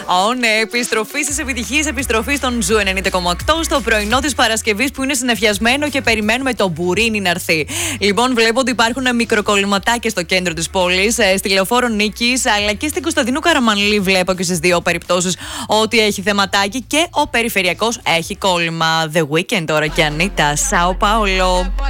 Ναι, επιστροφή στις επιτυχίες, επιστροφή στον Ζου 90,8 στο πρωινό της Παρασκευής που είναι συννεφιασμένο και περιμένουμε το μπουρίνι να έρθει. Λοιπόν, βλέπω ότι υπάρχουν μικροκολληματάκια στο κέντρο της πόλης, στη Λεωφόρο Νίκης, αλλά και στην Κωνσταντινού Καραμανλή. Βλέπω και στις δύο περιπτώσεις ότι έχει θεματάκι και ο περιφερειακός έχει κόλλημα. The Weeknd τώρα και Ανίτα, Σάο Πάολο.